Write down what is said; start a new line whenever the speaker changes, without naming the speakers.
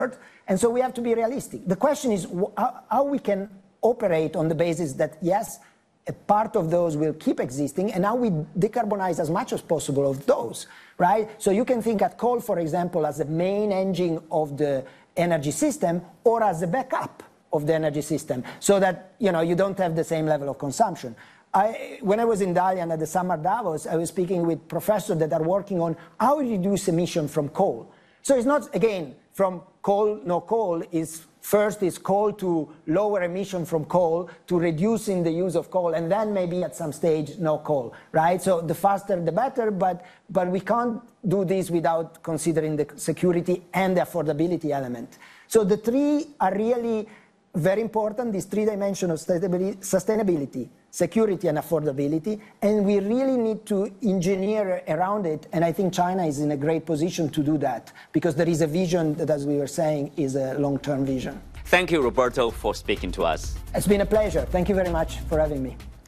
And so we have to be realistic. The question is how we can operate on the basis that, yes, a part of those will keep existing, and how we decarbonize as much as possible of those, right? So you can think at coal, for example, as the main engine of the energy system or as a backup of the energy system, so that you don't have the same level of consumption. When I was in Dalian at the Summer Davos, I was speaking with professors that are working on how to reduce emission from coal. So it's not, again, from coal, no coal, first is coal to lower emission from coal, to reducing the use of coal, and then maybe at some stage no coal, right? So the faster the better, but we can't do this without considering the security and the affordability element. So the three are really very important, these three dimensions of sustainability, security and affordability, and we really need to engineer around it, and I think China is in a great position to do that, because there is a vision that, as we were saying, is a long-term vision.
Thank you, Roberto, for speaking to us.
It's been a pleasure. Thank you very much for having me.